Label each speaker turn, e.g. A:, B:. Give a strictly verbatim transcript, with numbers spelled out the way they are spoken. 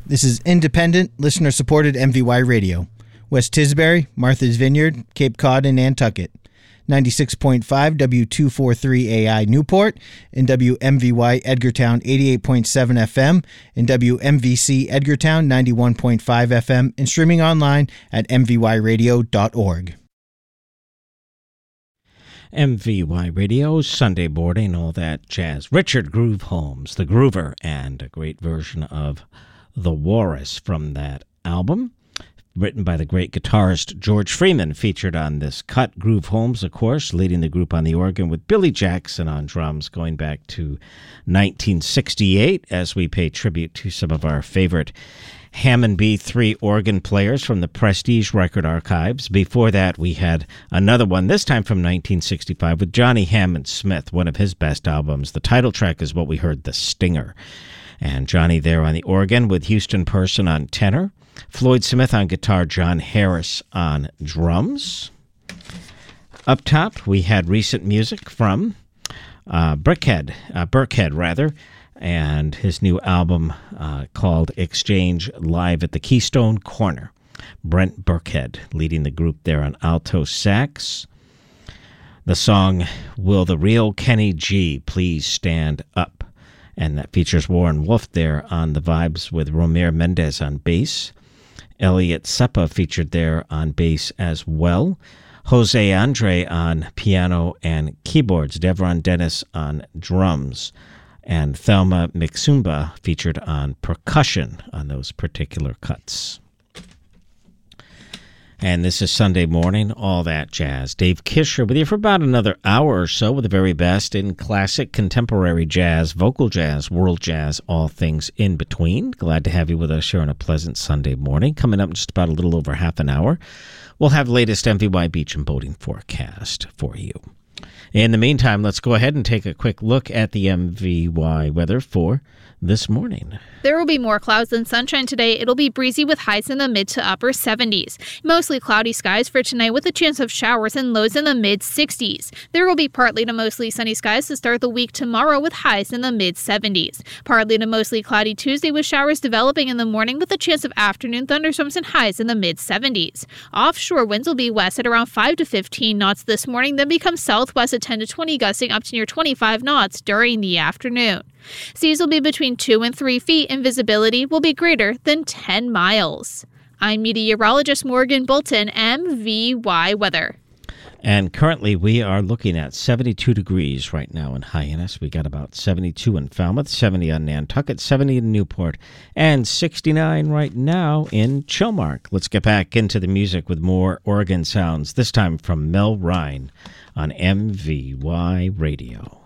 A: This is independent, listener-supported M V Y Radio. West Tisbury, Martha's Vineyard, Cape Cod, and Nantucket. ninety-six point five W two forty-three A I Newport, and W M V Y Edgartown eighty-eight point seven F M, and W M V C Edgartown ninety-one point five F M, and streaming online at m v y radio dot org.
B: M V Y Radio, Sunday morning, all that jazz. Richard Groove Holmes, the Groover, and a great version of The Walrus from that album, written by the great guitarist George Freeman, featured on this cut. Groove Holmes, of course, leading the group on the organ with Billy Jackson on drums, going back to nineteen sixty-eight, as we pay tribute to some of our favorite Hammond B three organ players from the Prestige Record Archives. Before that, we had another one, this time from nineteen sixty-five, with Johnny Hammond Smith, one of his best albums. The title track is what we heard, The Stinger. And Johnny there on the organ with Houston Person on tenor, Floyd Smith on guitar, John Harris on drums. Up top, we had recent music from uh, Brickhead, uh, Burkhead, rather, and his new album uh, called Exchange Live at the Keystone Corner. Brent Burkhead leading the group there on alto sax. The song, Will the Real Kenny G Please Stand Up? And that features Warren Wolf there on the vibes with Romer Mendez on bass. Elliot Seppa featured there on bass as well. Jose Andre on piano and keyboards. Devron Dennis on drums. And Thelma Mixumba featured on percussion on those particular cuts. And this is Sunday morning, all that jazz. Dave Kisher with you for about another hour or so with the very best in classic, contemporary jazz, vocal jazz, world jazz, all things in between. Glad to have you with us here on a pleasant Sunday morning. Coming up in just about a little over half an hour, we'll have latest M V Y beach and boating forecast for you. In the meantime, let's go ahead and take a quick look at the M V Y weather for this morning.
C: There will be more clouds than sunshine today. It'll be breezy with highs in the mid to upper seventies. Mostly cloudy skies for tonight with a chance of showers and lows in the mid sixties. There will be partly to mostly sunny skies to start the week tomorrow with highs in the mid seventies. Partly to mostly cloudy Tuesday with showers developing in the morning with a chance of afternoon thunderstorms and highs in the mid seventies. Offshore winds will be west at around five to fifteen knots this morning, then become southwest at ten to twenty, gusting up to near twenty-five knots during the afternoon. Seas will be between two and three feet and visibility will be greater than ten miles. I'm meteorologist Morgan Bolton, M V Y Weather.
B: And currently we are looking at seventy-two degrees right now in Hyannis. We got about seventy-two in Falmouth, seventy on Nantucket, seventy in Newport, and sixty-nine right now in Chilmark. Let's get back into the music with more organ sounds, this time from Mel Rhine on M V Y Radio.